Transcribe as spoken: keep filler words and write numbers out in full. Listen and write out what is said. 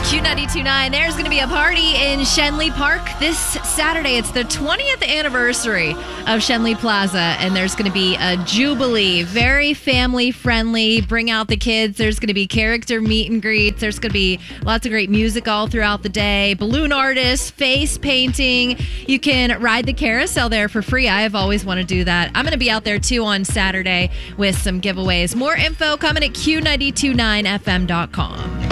Q ninety-two point nine, there's going to be a party in Schenley Park this Saturday. It's the twentieth anniversary of Schenley Plaza, and there's going to be a jubilee. Very family-friendly. Bring out the kids. There's going to be character meet and greets. There's going to be lots of great music all throughout the day. Balloon artists, face painting. You can ride the carousel there for free. I have always wanted to do that. I'm going to be out there, too, on Saturday with some giveaways. More info coming at Q nine two nine F M dot com.